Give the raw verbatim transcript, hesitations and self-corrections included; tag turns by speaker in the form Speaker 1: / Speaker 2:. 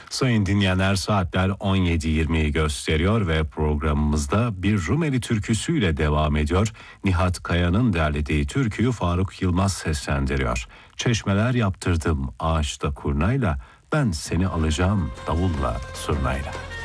Speaker 1: Sayın dinleyenler, saatler on yedi yirmiyi gösteriyor ve programımızda bir Rumeli türküsüyle devam ediyor. Nihat Kaya'nın derlediği türküyü Faruk Yılmaz seslendiriyor. Çeşmeler yaptırdım ağaçta kurnayla, ben seni alacağım davulla zurnayla.